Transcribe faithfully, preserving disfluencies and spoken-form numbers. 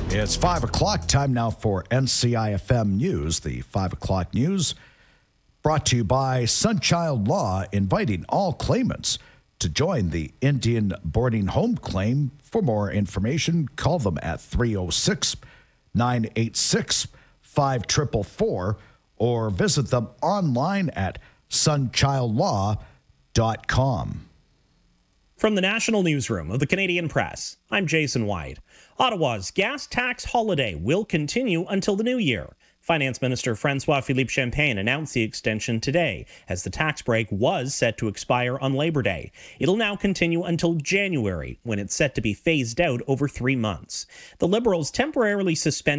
It's five o'clock. Time now for N C I F M News. The five o'clock news brought to you by Sunchild Law, inviting all claimants to join the Indian Boarding Home Claim. For more information, call them at three oh six, nine eight six, five four four four or visit them online at sunchild law dot com. From the National Newsroom of the Canadian Press, I'm Jason White. Ottawa's gas tax holiday will continue until the new year. Finance Minister François-Philippe Champagne announced the extension today, as the tax break was set to expire on Labor Day. It'll now continue until January, when it's set to be phased out over three months. The Liberals temporarily suspended